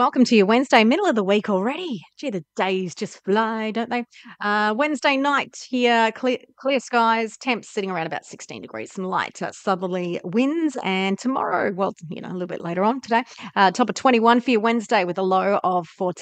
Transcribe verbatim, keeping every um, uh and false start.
welcome to your Wednesday, middle of the week already. Gee, the days just fly, don't they? Uh, Wednesday night here, clear, clear skies, temps sitting around about sixteen degrees, some light uh, southerly winds. And tomorrow, well, you know, a little bit later on today, uh, top of twenty-one for your Wednesday with a low of fourteen.